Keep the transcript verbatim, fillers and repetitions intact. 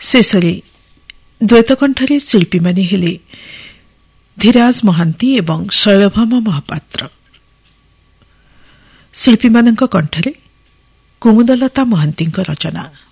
शेषରେ द्वैतकण्ठରେ शिल्पीमाने हेले धीराज महांती एवं शैलभामा महापात्र। शिल्पीमानଙ୍କ କଣ୍ଠରେ କୁମୁଦଲତା ମହାନ୍ତିଙ୍କ ରଚନା।